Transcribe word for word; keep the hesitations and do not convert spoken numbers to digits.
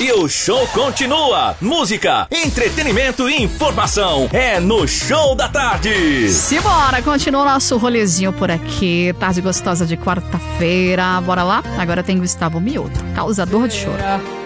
E o show continua. Música, entretenimento e informação. É no Show da Tarde. Simbora, continua o nosso rolezinho por aqui. Tarde gostosa de quarta-feira. Bora lá? Agora tem Gustavo Mioto, Causador de Choro.